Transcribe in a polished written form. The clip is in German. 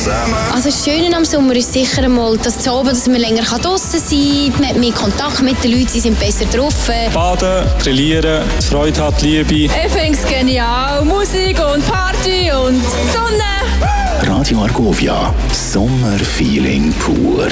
zusammen. Also das Schöne am Sommer ist sicher einmal, dass man länger draussen sein kann, man hat mehr Kontakt mit den Leuten, sie sind besser drauf. Baden, grillieren, Freude hat, Liebe. Ich finde es genial. Musik und Party und Sonne. Radio Argovia, Sommerfeeling pur.